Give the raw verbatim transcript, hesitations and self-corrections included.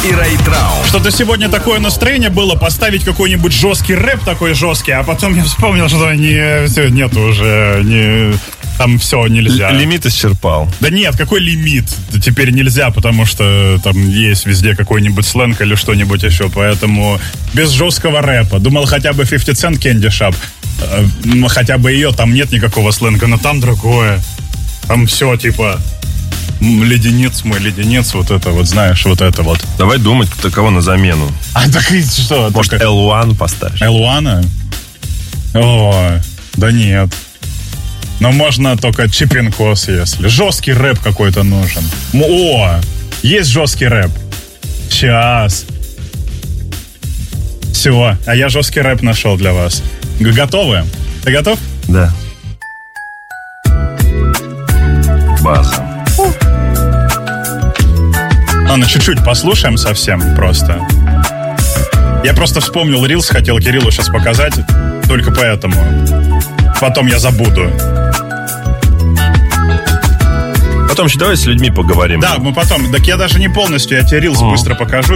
и Рэй Траун. Что-то сегодня такое настроение было поставить какой-нибудь жесткий рэп такой жесткий, а потом я вспомнил, что не, все, нет уже, не, там все нельзя. Л- лимит исчерпал. Да нет, какой лимит? Теперь нельзя, потому что там есть везде какой-нибудь сленг или что-нибудь еще, поэтому без жесткого рэпа. Думал, хотя бы пятьдесят Cent Candy Shop, э, хотя бы ее, там нет никакого сленга, но там другое. Там все типа... Леденец мой, леденец, вот это вот, знаешь, вот это вот. Давай думать, кто кого на замену. А так и что? Может, только... эл один поставишь? эл один? О, да нет. Но можно только чипинкос, если. Жесткий рэп какой-то нужен. О, есть жесткий рэп. Сейчас. Все, а я жесткий рэп нашел для вас. Готовы? Ты готов? Да. База. Ладно, чуть-чуть послушаем совсем просто. Я просто вспомнил рилс, хотел Кириллу сейчас показать. Только поэтому. Потом я забуду. Потом еще давай с людьми поговорим. Да, мы потом. Так я даже не полностью, я тебе рилс быстро покажу.